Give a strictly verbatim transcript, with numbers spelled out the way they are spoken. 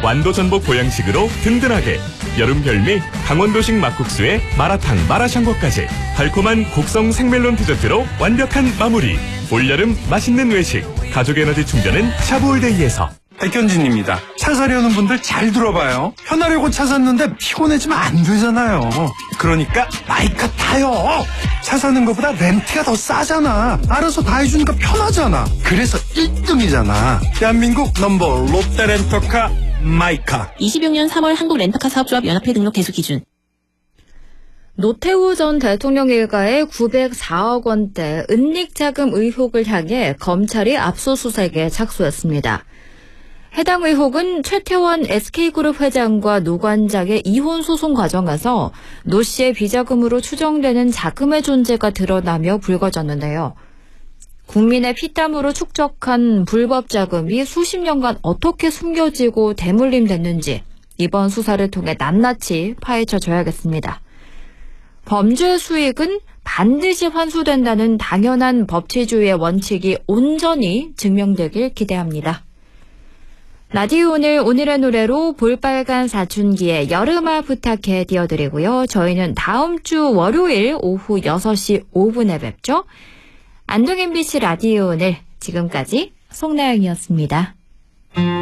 완도 전복 보양식으로 든든하게. 여름 별미 강원도식 막국수에 마라탕, 마라샹궈까지 달콤한 곡성 생멜론 디저트로 완벽한 마무리. 올여름 맛있는 외식, 가족 에너지 충전은 샤브올데이에서. 백현진입니다. 차 사려는 분들 잘 들어봐요. 편하려고 차 샀는데 피곤해지면 안 되잖아요. 그러니까 마이카 타요. 차 사는 것보다 렌트가 더 싸잖아. 알아서 다 해주니까 편하잖아. 그래서 일 등이잖아. 대한민국 넘버 롯데렌터카 마이카. 이십육 년 삼월 한국 렌터카 사업조합 연합회 등록 대수 기준. 노태우 전 대통령 일가의 구백사억 원대 은닉자금 의혹을 향해 검찰이 압수수색에 착수했습니다. 해당 의혹은 최태원 에스케이그룹 회장과 노관장의 이혼 소송 과정에서 노 씨의 비자금으로 추정되는 자금의 존재가 드러나며 불거졌는데요. 국민의 피땀으로 축적한 불법 자금이 수십 년간 어떻게 숨겨지고 대물림됐는지 이번 수사를 통해 낱낱이 파헤쳐줘야겠습니다. 범죄 수익은 반드시 환수된다는 당연한 법치주의의 원칙이 온전히 증명되길 기대합니다. 라디오 오늘 오늘의 노래로 볼빨간 사춘기의 여름아 부탁해 띄워드리고요. 저희는 다음 주 월요일 오후 여섯 시 오 분에 뵙죠. 안동 엠비씨 라디오 오늘 지금까지 송나영이었습니다.